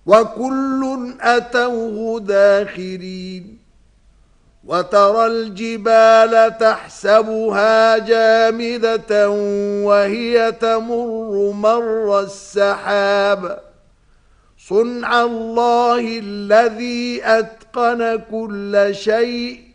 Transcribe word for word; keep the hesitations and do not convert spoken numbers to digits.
وكل أتوه داخرين وترى الجبال تحسبها جامدة وهي تمر مر السحاب صنع الله الذي أتقن كل شيء